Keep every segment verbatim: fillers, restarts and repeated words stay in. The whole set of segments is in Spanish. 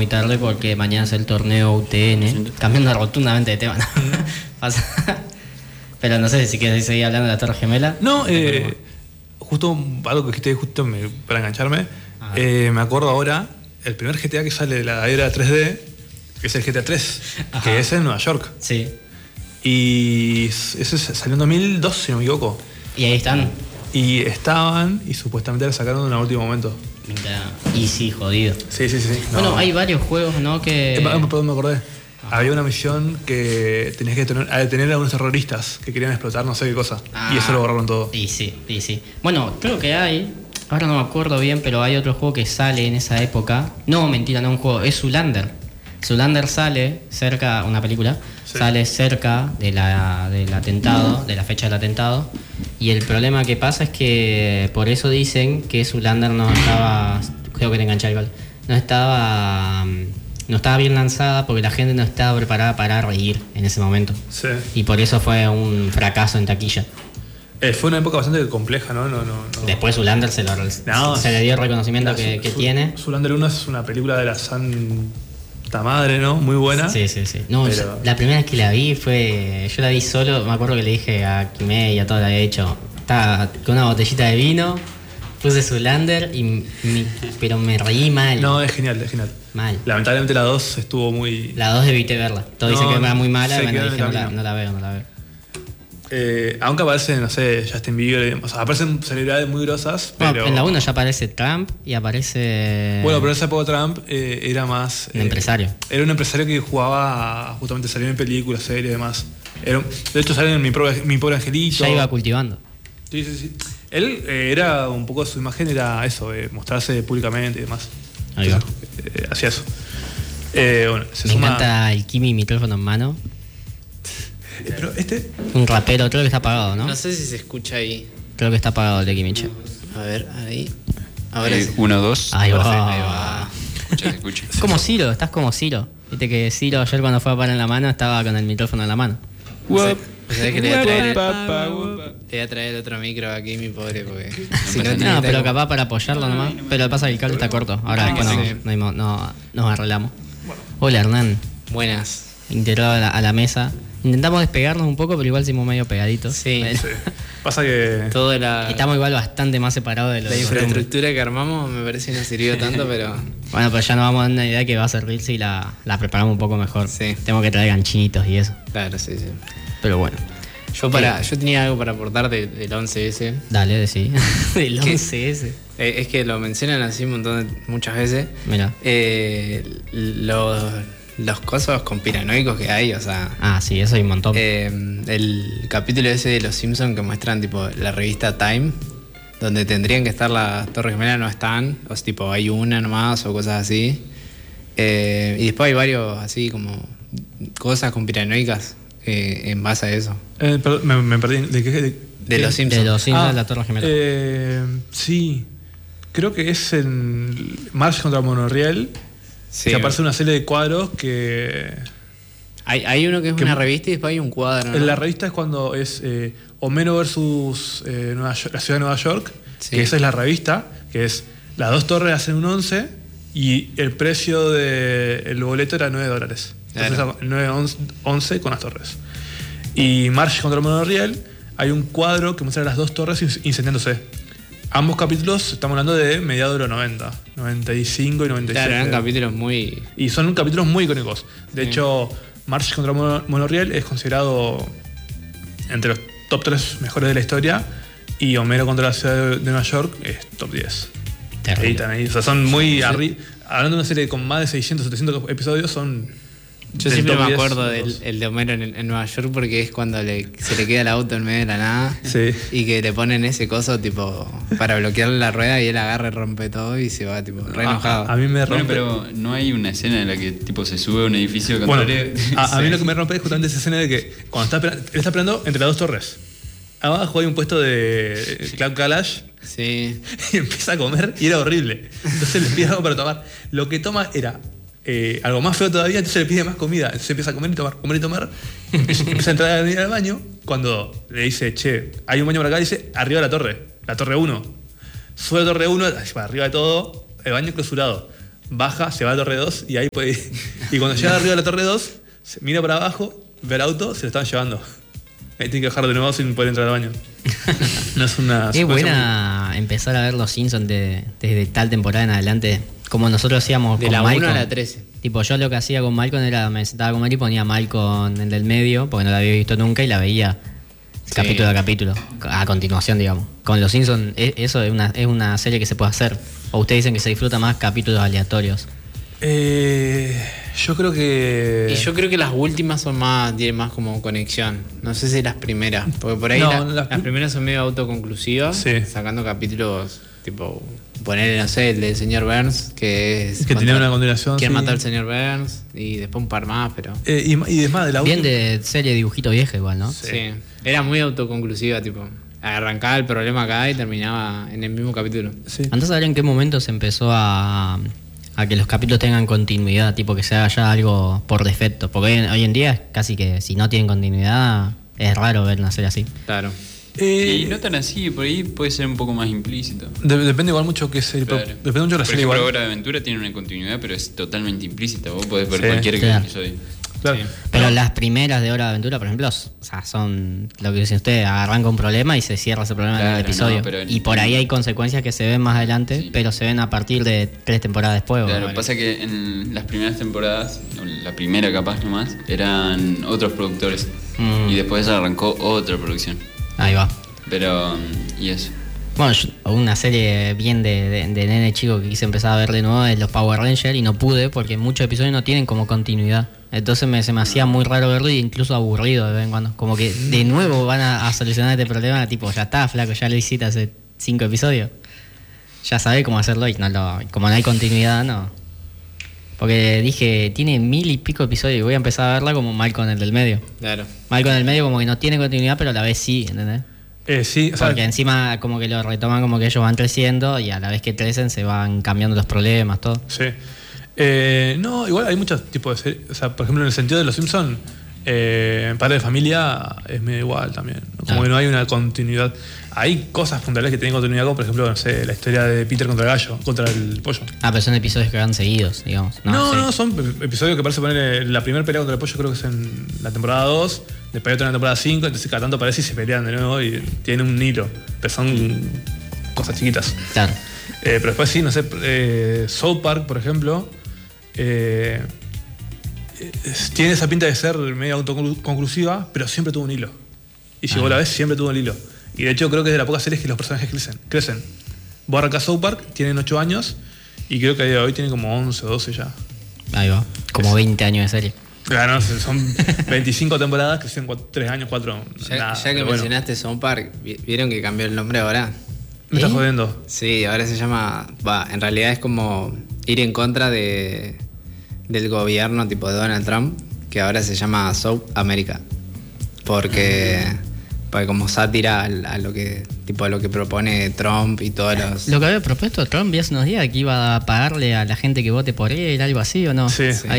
muy tarde porque mañana es el torneo U T N. Cambiando rotundamente de tema, ¿no? Pasa. Pero no sé si quieres seguir hablando de la Torre Gemela. No, eh, justo algo que dijiste justo me, para engancharme. Eh, me acuerdo ahora, el primer G T A que sale de la era tres D, que es el G T A tres, Ajá. que es en Nueva York. Sí. Y ese salió en dos mil dos, si no me equivoco. Y ahí están. Y estaban, y supuestamente la sacaron en el último momento. Y sí, jodido. Sí, sí, sí. Bueno, no. hay varios juegos, ¿no? Que... Eh, perdón, me acordé. Ajá. Había una misión que tenías que tener, a detener a unos terroristas que querían explotar no sé qué cosa. Ah, y eso lo borraron todo. Y sí, y sí. Bueno, creo que hay, ahora no me acuerdo bien, pero hay otro juego que sale en esa época. No, mentira, no un juego, es Zoolander. Zoolander sale cerca, una película, sí. sale cerca de la, del atentado, de la fecha del atentado. Y el problema que pasa es que por eso dicen que Zoolander no estaba, creo que te enganché igual, no estaba... no estaba bien lanzada porque la gente no estaba preparada para reír en ese momento. Sí. Y por eso fue un fracaso en taquilla. Eh, fue una época bastante compleja, ¿no? no, no, no. Después Zoolander se, lo, no, se le dio el reconocimiento la, que, que Zul, tiene. Zoolander uno es una película de la santa madre, ¿no? Muy buena. Sí, sí, sí. No, pero... yo, la primera vez que la vi fue... Yo la vi solo, me acuerdo que le dije a Kimé y a todo le había hecho. Estaba con una botellita de vino, puse Zoolander y me, pero me reí mal. No, es genial, es genial. Mal. Lamentablemente la dos estuvo muy... La dos evité verla. Todos no, dicen que era muy mala, y bueno, dije, no la, no la veo, no la veo. Eh, aunque aparecen, no sé, Justin Bieber, o sea, aparecen celebridades muy grosas, pero... No, en la uno ya aparece Trump y aparece... Bueno, pero en esa época Trump eh, era más... Un eh, empresario. Era un empresario que jugaba, justamente salió en películas, series y demás. Era, de hecho salió en Mi Pobre, Mi Pobre Angelito. Ya iba cultivando. Sí, sí, sí. Él eh, era un poco, su imagen era eso, eh, mostrarse públicamente y demás. Ahí va. Eh, hacía eso. Eh, bueno, se Me suma... encanta el Kimi micrófono en mano. Eh, pero este... Un rapero, creo que está apagado, ¿no? No sé si se escucha ahí. Creo que está apagado el de Kimiche. A ver, ahí. Ahora eh, sí. Uno, dos. Ahí va. Perfecto, ahí va. Escucha, escucha. Como Ciro, estás como Ciro. Viste que Ciro ayer cuando fue a parar en la mano estaba con el micrófono en la mano. ¿Sabes que le voy a traer el, le voy a traer el otro micro aquí, mi pobre? Porque si no, no, no pero como... capaz para apoyarlo nomás. Pero pasa que el cable está corto. Ahora después no, sí. no, no, no nos arreglamos. Hola, Hernán. Buenas. Integrado a la, a la mesa. Intentamos despegarnos un poco, pero igual seguimos medio pegaditos. Sí. sí. Pasa que... Todo la... Estamos igual bastante más separados de los... La infraestructura que armamos me parece que no sirvió tanto, pero... Bueno, pero ya nos vamos a dar una idea que va a servir si la, la preparamos un poco mejor. Sí. Tengo que traer ganchitos y eso. Claro, sí, sí. Pero bueno. Yo para yo tenía algo para aportar de, del once ese. Dale, decí. Del once ese. Eh, es que lo mencionan así un montón de, muchas veces. Mira. Eh, los... Los cosos conspiranoicos que hay, o sea... Ah, sí, eso hay un montón. Eh, el capítulo ese de Los Simpsons que muestran, tipo, la revista Time, donde tendrían que estar las Torres Gemelas, no están. O sea, tipo, hay una nomás o cosas así. Eh, y después hay varios, así, como... cosas conspiranoicas eh, en base a eso. Eh, perdón, me, me perdí. ¿De qué? De, de ¿qué? Los Simpsons. De Los Simpsons, ah, la Torre Gemela. Eh, sí. Creo que es en Marge contra Monorriel. Sí, que aparece una serie de cuadros que... Hay, hay uno que es que una revista y después hay un cuadro, ¿no? En la revista es cuando es eh, Homero versus eh, Nueva York, la ciudad de Nueva York, sí. Que esa es la revista, que es las dos torres hacen un once y el precio del boleto era nueve dólares. Entonces claro. nueve once con las torres. Y Marge contra Monorriel hay un cuadro que muestra las dos torres incendiándose. Ambos capítulos estamos hablando de mediados de los noventa, noventa y cinco y noventa y siete. Claro, eran capítulos muy... Y son capítulos muy icónicos. De sí. hecho, Marge contra Monorriel es considerado entre los top tres mejores de la historia y Homero contra la ciudad de Nueva York es top diez. Terrible. Ahí, o sea, son muy... Sí. Arri- hablando de una serie con más de seiscientos, setecientos episodios, son... Yo siempre me acuerdo del el de Homero en, en Nueva York porque es cuando le, se le queda el auto en medio de la nada sí. y que le ponen ese coso tipo para bloquearle la rueda y él agarra y rompe todo y se va tipo re enojado. A, a mí me rompe. Bueno, pero no hay una escena en la que tipo se sube a un edificio de bueno, control. a, a mí lo que me rompe es justamente esa escena de que cuando está, él está esperando entre las dos torres. Abajo hay un puesto de Club Kalash. Sí. Y empieza a comer y era horrible. Entonces le pide algo para tomar. Lo que toma era Eh, algo más feo todavía, entonces le pide más comida. Entonces empieza a comer y tomar, comer y tomar. Empieza, empieza a entrar a venir al baño. Cuando le dice, che, hay un baño por acá, dice, arriba de la torre, la torre uno. Sube a la torre uno, para arriba de todo, el baño clausurado. baja, se va a la torre dos y ahí puede ir. Y cuando llega arriba de la torre dos, se mira para abajo, ve el auto, se lo están llevando. Ahí tiene que bajar de nuevo sin poder entrar al baño. No es una... Es buena muy... empezar a ver los Simpsons de, desde tal temporada en adelante, como nosotros hacíamos de con la Malcolm. uno a la trece. Tipo, yo lo que hacía con Malcolm era, me sentaba con Mari y ponía Malcolm en el del medio, porque no la había visto nunca y la veía sí. capítulo a capítulo, a continuación, digamos. Con los Simpsons, eso es una, es una serie que se puede hacer. O ustedes dicen que se disfruta más capítulos aleatorios. Eh, yo creo que... Y yo creo que las últimas son más, tienen más como conexión. No sé si las primeras, porque por ahí no, la, las, las primeras son medio autoconclusivas, sí. sacando capítulos tipo... Ponerle, no sé, el del señor Burns, que es... Que tenía una continuación, ¿Quién sí. mató al señor Burns? Y después un par más, pero... Eh, y, y además de la Bien última... de serie dibujito vieja igual, ¿no? Sí. sí. Era muy autoconclusiva, tipo... Arrancaba el problema acá y terminaba en el mismo capítulo. Sí. Antes de saber en qué momento se empezó a... a que los capítulos tengan continuidad, tipo que se haga ya algo por defecto. Porque hoy, hoy en día casi que si no tienen continuidad es raro ver una serie así. Claro. Eh, y no tan así, por ahí puede ser un poco más implícito. De, depende igual mucho que es el, claro. Depende mucho de la por serie. Por ejemplo, igual. Hora de Aventura tiene una continuidad, pero es totalmente implícita. Vos podés ver sí, cualquier claro. episodio. Claro. Sí. Pero no. Las primeras de Hora de Aventura, por ejemplo, o sea, son lo que dice usted, arranca un problema y se cierra ese problema claro, en el episodio. No, y por ahí hay consecuencias que se ven más adelante, sí. pero se ven a partir de tres temporadas después. Claro, ¿vale? pasa que en las primeras temporadas, la primera capaz nomás, eran otros productores. Mm. Y después arrancó otra producción. Ahí va. Pero, y eso. Bueno, yo, una serie bien de, de, de nene chico que quise empezar a ver de nuevo es los Power Rangers y no pude porque muchos episodios no tienen como continuidad. Entonces me, se me hacía muy raro verlo e incluso aburrido de vez en cuando. Como que de nuevo van a, a solucionar este problema, tipo, ya está, flaco, ya lo hiciste hace cinco episodios. Ya sabés cómo hacerlo y no lo, como no hay continuidad, no. Porque dije, tiene mil y pico episodios y voy a empezar a verla como Malcolm en el del medio. Claro. Malcolm en el medio como que no tiene continuidad, pero a la vez sí, ¿entendés? Eh, sí, o sea, porque encima como que lo retoman como que ellos van creciendo y a la vez que crecen se van cambiando los problemas, todo. Sí. Eh, no, igual hay muchos tipos de series. O sea, por ejemplo, en el sentido de los Simpsons, eh, Padre de Familia es medio igual también. Como ah. que no hay una continuidad. Hay cosas puntuales que tienen continuidad, como por ejemplo, no sé, la historia de Peter contra el gallo, contra el pollo. Ah, pero son episodios que van seguidos, digamos. No, no, sí. no son episodios que parece poner la primera pelea contra el pollo, creo que es en la temporada dos. Después hay otra en la temporada cinco, entonces cada tanto aparece y se pelean de nuevo y tienen un hilo. Pero son cosas chiquitas. Claro. Eh, pero después sí, no sé, eh, South Park, por ejemplo, eh, eh, tiene esa pinta de ser medio autoconclusiva, pero siempre tuvo un hilo. Y si ah. vos la ves, siempre tuvo el hilo. Y de hecho creo que es de las pocas series que los personajes crecen. crecen. Vos arrancás South Park, tienen ocho años, y creo que a día de hoy tienen como once o doce ya. Ahí va, como es. veinte años de serie. Claro, son veinticinco temporadas, que son tres años, cuatro. Ya, nada, ya que mencionaste bueno. South Park, ¿vieron que cambió el nombre ahora? ¿Me ¿Eh? estás jodiendo? Sí, ahora se llama. Va, en realidad es como ir en contra de del gobierno tipo de Donald Trump, que ahora se llama South America. Porque. Porque como sátira a, a lo que tipo a lo que propone Trump y todos los... Lo que había propuesto Trump hace unos días, que iba a pagarle a la gente que vote por él, algo así, ¿o no? Sí. sí.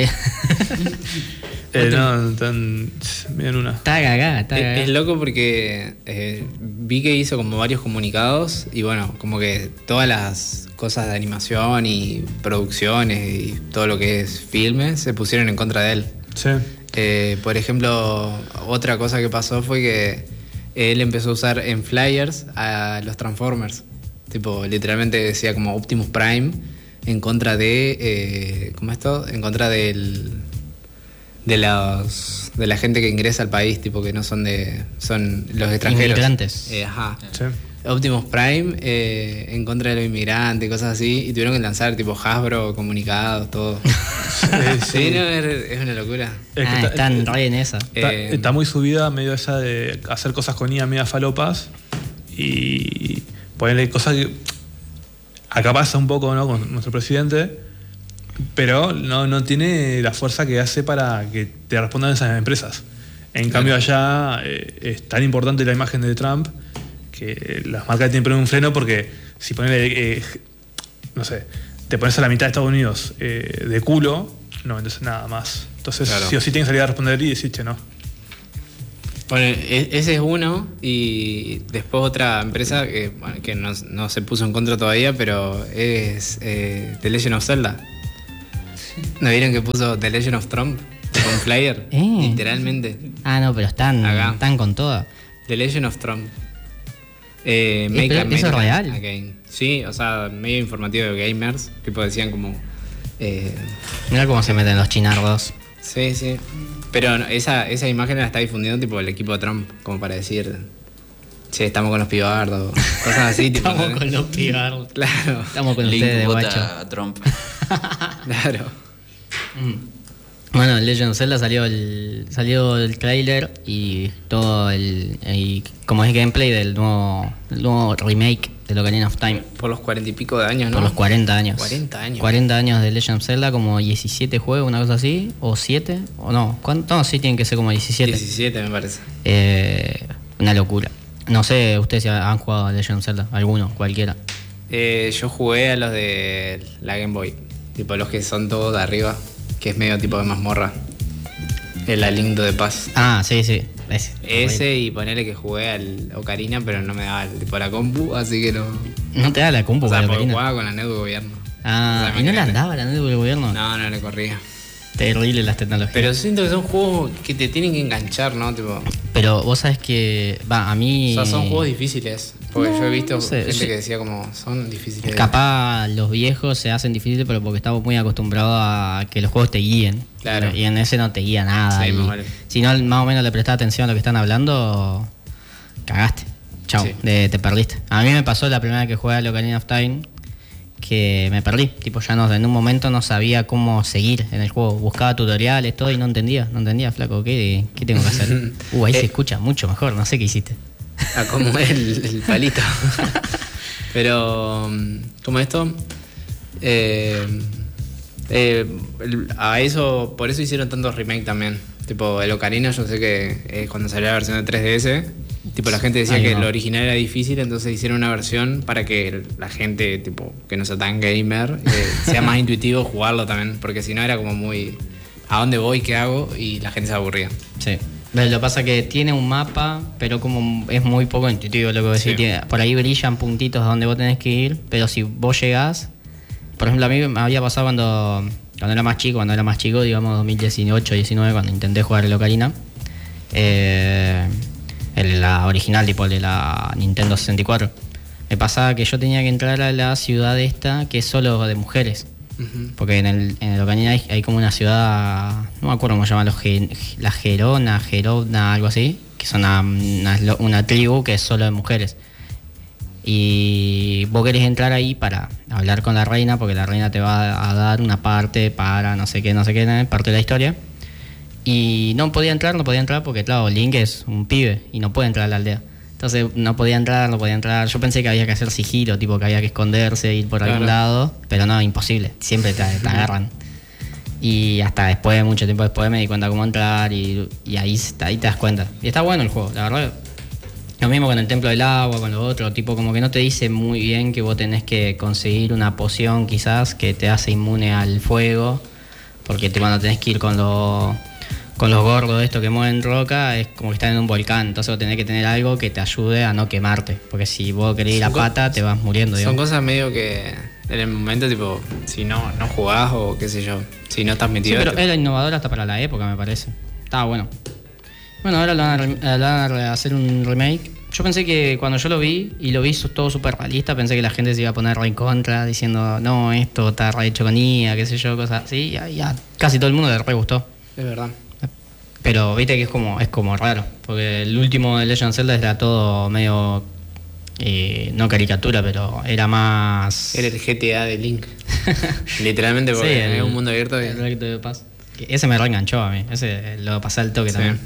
eh, no, tan... Miren una. Está cagada, está cagada. Es, es loco porque eh, vi que hizo como varios comunicados y bueno, como que todas las cosas de animación y producciones y todo lo que es filmes se pusieron en contra de él. Sí. Eh, por ejemplo, otra cosa que pasó fue que él empezó a usar en flyers a los Transformers. Tipo, literalmente decía como Optimus Prime en contra de... Eh, ¿Cómo es esto? En contra del... De los... De la gente que ingresa al país, tipo, que no son de... Son los extranjeros. Inmigrantes. Eh, ajá. Sí. Optimus Prime eh, en contra de los inmigrantes, cosas así. Y tuvieron que lanzar, tipo, Hasbro, comunicados, todo. Sí, sí. Sí, no, es, es una locura. Es que ah, está, están re en esa. Está, eh, está muy subida medio esa de hacer cosas con I A media falopas y ponerle cosas que acá pasa un poco, ¿no? Con nuestro presidente, pero no, no tiene la fuerza que hace para que te respondan esas empresas. En claro. cambio allá eh, es tan importante la imagen de Trump que las marcas tienen que poner un freno, porque si ponele, eh, no sé, te pones a la mitad de Estados Unidos eh, de culo, no vendes nada más. Entonces claro. sí o sí tienes que salir a responder y decir, che, no. Bueno, ese es uno, y después otra empresa que, bueno, que no, no se puso en contra todavía, pero es eh, The Legend of Zelda. ¿No vieron que puso The Legend of Trump? Con flyer, Eh. literalmente. Ah, no, pero están, Acá. están con toda. The Legend of Trump. Eh, Eh, make pero America ¿eso es real? Again. Sí, o sea, medio informativo de gamers. Tipo decían como. Eh, Mirá cómo se meten los chinardos. sí, sí. Pero no, esa, esa imagen la está difundiendo tipo el equipo de Trump, como para decir. Sí, estamos con los pibardos. Cosas así, tipo. Estamos ¿no? con los pibardos. Claro, Estamos con Link ustedes de vota guacho. a Trump. claro. Bueno, Legend of Zelda salió el salió el trailer y todo el y como es gameplay del nuevo, del nuevo remake de Ocarina of Time. Por los cuarenta y pico de años, ¿no? Por los cuarenta años. cuarenta años. cuarenta años de Legend of Zelda, como diecisiete juegos, una cosa así, o siete, o no, ¿cuánto? No, sí tienen que ser como diecisiete. diecisiete me parece. Eh, una locura. No sé, ustedes si han jugado a Legend of Zelda, alguno, cualquiera. Eh, yo jugué a los de la Game Boy. Tipo los que son todos de arriba. Que es medio tipo de mazmorra. El Alindo de Paz. Ah, sí, sí. Ese. Ese y ponerle que jugué al Ocarina, pero no me daba el tipo la compu, así que no. No te da la compu O sea, para porque Ocarina. jugaba con la net de gobierno. Ah, O sea, ¿y no le imagínate. andaba la net del gobierno? No, no le corría. Terrible las tecnologías. Pero siento que son juegos que te tienen que enganchar, ¿no? Tipo. Pero vos sabés que, va, a mí... O sea, son juegos difíciles. Porque No, yo he visto no sé, gente yo- que decía como, son difíciles. Capaz los viejos se hacen difíciles, pero porque estamos muy acostumbrados a que los juegos te guíen. Claro. Y en ese no te guía nada. Sí, y más vale. si no, más o menos le prestás atención a lo que están hablando, cagaste. Chau, Sí. de- te perdiste. A mí me pasó la primera vez que jugué a Ocarina of Time que me perdí. Tipo, ya no, en un momento no sabía cómo seguir en el juego. Buscaba tutoriales, todo y no entendía. No entendía, flaco, ¿qué, qué tengo que hacer? Uh, ahí se Eh. escucha mucho mejor. No sé qué hiciste. A como el, el palito. Pero, como esto, eh, eh, el- a eso, por eso hicieron tantos remakes también. Tipo, el Ocarina, yo sé que eh, cuando salió la versión de tres D S, tipo, la gente decía Ahí que va. el original era difícil, entonces hicieron una versión para que la gente, tipo, que no sea tan gamer, eh, sea más intuitivo jugarlo también, porque si no era como muy, ¿a dónde voy? ¿Qué hago? Y la gente se aburría. Sí. Pero lo que pasa es que tiene un mapa, pero como es muy poco intuitivo lo que voy a decir. Sí. Tiene- por ahí brillan puntitos a donde vos tenés que ir, pero si vos llegás, por ejemplo, a mí me había pasado cuando, cuando era más chico, cuando era más chico, digamos dos mil dieciocho, diecinueve, cuando intenté jugar el Ocarina, eh, el, la original, tipo el de la Nintendo sesenta y cuatro, me pasaba que yo tenía que entrar a la ciudad esta que es solo de mujeres. Ujú. Porque en el, en el Ocarina hay, hay como una ciudad, no me acuerdo cómo se llama, los Ge- la Gerona, Gerona, algo así, que son una, una, una tribu que es solo de mujeres. Y vos querés entrar ahí para hablar con la reina, porque la reina te va a dar una parte para no sé qué, no sé qué, parte de la historia. Y no podía entrar, no podía entrar porque, claro, Link es un pibe y no puede entrar a la aldea. Entonces no podía entrar, no podía entrar. Yo pensé que había que hacer sigilo, tipo que había que esconderse, ir por algún Claro. lado, pero no, imposible. Siempre te, te agarran. Y hasta después, mucho tiempo después, me di cuenta cómo entrar y, y ahí, ahí te das cuenta. Y está bueno el juego, la verdad. Lo mismo con el Templo del Agua, con lo otro, tipo como que no te dice muy bien que vos tenés que conseguir una poción quizás que te hace inmune al fuego, porque te, cuando tenés que ir con los con los gordos de estos que mueven roca, es como que están en un volcán, entonces vos tenés que tener algo que te ayude a no quemarte, porque si vos querés ir a Son co- pata te vas muriendo, Son digamos. cosas medio que en el momento, tipo, si no, no jugás o qué sé yo, si no estás Sí, metido. pero te- era innovador hasta para la época, me parece. Estaba bueno. Bueno, ahora lo van a, re- lo van a hacer un remake. Yo pensé que cuando yo lo vi, y lo vi su- todo súper realista, pensé que la gente se iba a poner re en contra, diciendo, no, esto está re hecho con I A, qué sé yo, cosas así. Y a, y a casi todo el mundo le re gustó. Es verdad. Pero viste que es como, es como raro, porque el último de Legend of Zelda era todo medio, eh, no caricatura, pero era más... Era el G T A de Link. Literalmente, porque Sí, es el- un mundo abierto. el Recto de Paz. Que ese me reenganchó a mí, ese lo pasé al toque Sí. también.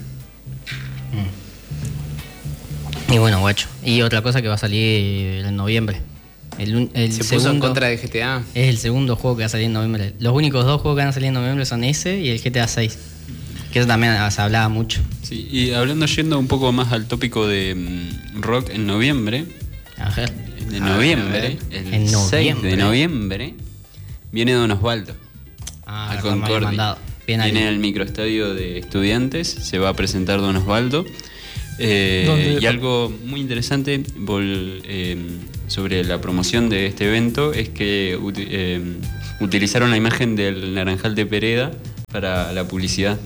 Mm. Y bueno, guacho. Y otra cosa que va a salir en noviembre. El, un- el Se puso en segundo, contra de G T A. es el segundo juego que va a salir en noviembre. Los únicos dos juegos que van a salir en noviembre son ese y el G T A seis. Que eso también se hablaba mucho. Sí, y hablando, yendo un poco más al tópico de mm, rock en noviembre, A ver. de A noviembre, ver, el En seis noviembre. de noviembre, viene Don Osvaldo Ah, al verdad, me había Concordia. mandado. Bien ahí. Viene al microestadio de estudiantes, se va a presentar Don Osvaldo. Eh, ¿Dónde? y algo muy interesante vol- eh, sobre la promoción de este evento es que uti- eh, utilizaron la imagen del Naranjal de Pereda para la publicidad.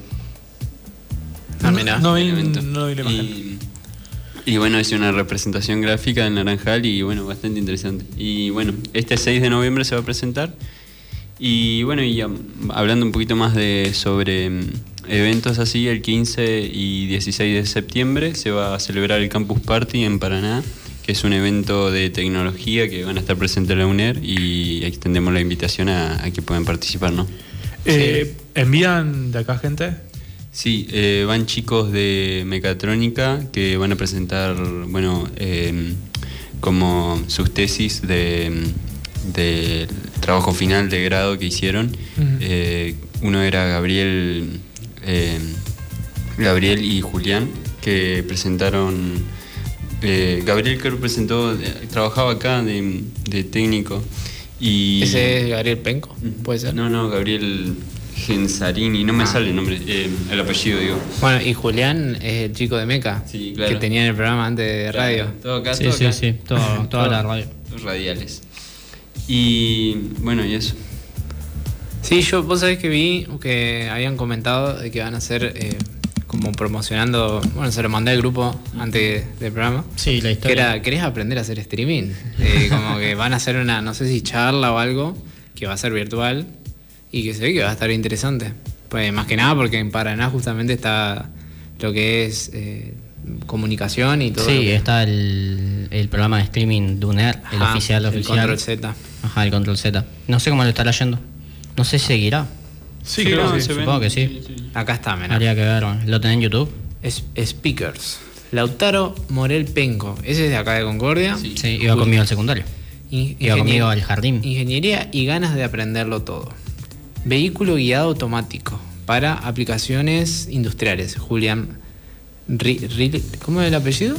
Ah, mirá. No, no, vi, del evento. no vi la imagen. Y, y bueno, es una representación gráfica del Naranjal y bueno, bastante interesante. Y bueno, este seis de noviembre se va a presentar. Y bueno, y um, hablando un poquito más de sobre um, eventos así, el quince y dieciséis de septiembre se va a celebrar el Campus Party en Paraná, que es un evento de tecnología que van a estar presentes en la UNER y extendemos la invitación a, a que puedan participar, ¿no? Eh, ¿Envían de acá gente? Sí, eh, van chicos de mecatrónica que van a presentar, bueno, eh, como sus tesis de, de trabajo final de grado que hicieron. Uh-huh. eh, uno era Gabriel, eh, Gabriel y Julián, que presentaron. Eh, Gabriel creo que presentó, trabajaba acá de, de técnico. Y ¿ese es Gabriel Penco? ¿Puede ser? No, no, Gabriel Genzarini, no me ah. sale el nombre, eh, el apellido, digo. Bueno, y Julián es el chico de Meca, sí, claro, que tenía en el programa antes de radio. Claro, todo acá, sí, todo sí, acá. Sí, todo, toda la radio. Los radiales. Y bueno, y eso. Sí, yo, vos sabés que vi que habían comentado de que van a hacer eh, como promocionando, bueno, se lo mandé al grupo antes del programa. Sí, la historia. Que era, ¿querés aprender a hacer streaming? Eh, como que van a hacer una, no sé si charla o algo, que va a ser virtual y que se ve que va a estar interesante. Pues más que nada porque en Paraná justamente está lo que es eh, comunicación y todo. Sí, que... está el, el programa de streaming de UNER, el Ajá, oficial, el oficial. Control Z. Ajá, el Control Z. No sé cómo lo estará yendo. No sé si seguirá. Sí, sí, creo no, que sí. Supongo que sí. sí, sí. Acá está, menos. Habría que ver. ¿Lo tenés en YouTube? Es, speakers. Lautaro Morel Penco. Ese es de acá de Concordia. Sí. Sí, iba conmigo al secundario. In- Iba ingenier- conmigo al jardín. Ingeniería y ganas de aprenderlo todo. Vehículo guiado automático para aplicaciones industriales. Julián Ri- Ri- ¿cómo es el apellido?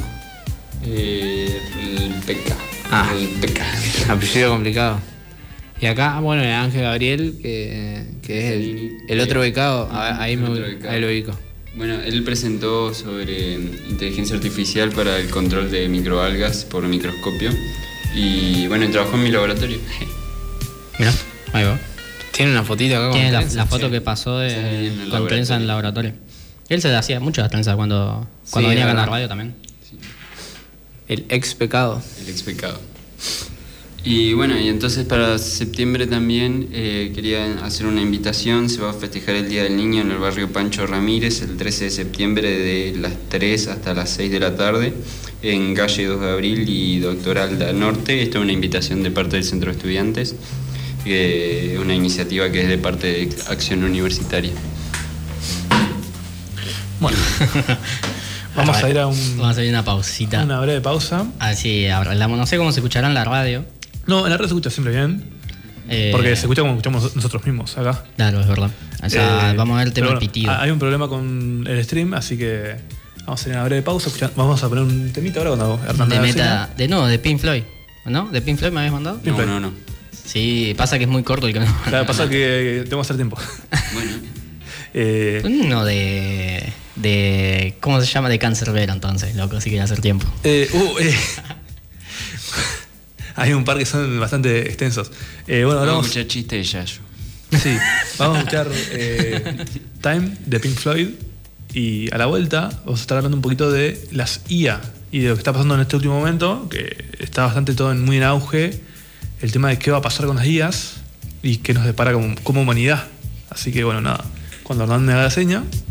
Eh, el P K. Ah. El P K. Apellido complicado. Y acá, bueno, el Ángel Gabriel, que, que es el, el otro becado. Ah, ahí, me, otro becado. ahí lo ubico. Bueno, él presentó sobre inteligencia artificial para el control de microalgas por microscopio. Y bueno, trabajó en mi laboratorio. Mirá, ahí va. Tiene una fotito acá con Tiene la, trenza. la foto sí. que pasó de, Sí, en el con trenza en el laboratorio. Él se hacía muchas trenzas cuando, cuando Sí, venía a verdad. ganar radio también. El ex pecado. El ex pecado. Y bueno, y entonces para septiembre también eh, quería hacer una invitación. Se va a festejar el Día del Niño en el barrio Pancho Ramírez el trece de septiembre de las tres hasta las seis de la tarde en calle dos de abril y Doctoral del Norte. Esta es una invitación de parte del Centro de Estudiantes, eh, una iniciativa que es de parte de Acción Universitaria. Bueno, vamos a ir a un, Vamos a ir a una pausita. una breve pausa. Así hablamos. No sé cómo se escuchará en la radio. No, en la red se escucha siempre bien. Eh, Porque se escucha como escuchamos nosotros mismos acá. Claro, es verdad. O sea, Eh, vamos a ver el tema pero del bueno, pitido. Hay un problema con el stream, así que vamos a ir a una breve pausa. escuchar- Vamos a poner un temita ahora cuando Hernán de me meta. De, no, de Pink Floyd. ¿No? ¿De Pink Floyd me habías mandado? Pink No, Floyd. no, no. Sí, pasa que es muy corto el que me enseña. Claro, pasa que tengo que hacer tiempo. Bueno, Eh, Uno de. de. ¿Cómo se llama? De Cancerbero, entonces, loco, si quiere hacer tiempo. eh, uh, eh. Hay un par que son bastante extensos. Eh, bueno, ahora vamos a vamos, escuchar chiste de Yayo. sí, vamos a escuchar eh, Time de Pink Floyd. Y a la vuelta vamos a estar hablando un poquito de las I A y de lo que está pasando en este último momento, que está bastante todo en, muy en auge, el tema de qué va a pasar con las I As y qué nos depara como, como humanidad. Así que bueno, nada, cuando Hernán me haga la seña,